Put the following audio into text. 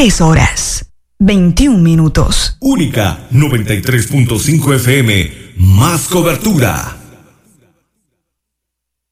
3 horas, 21 minutos. Única 93.5 FM. Más cobertura.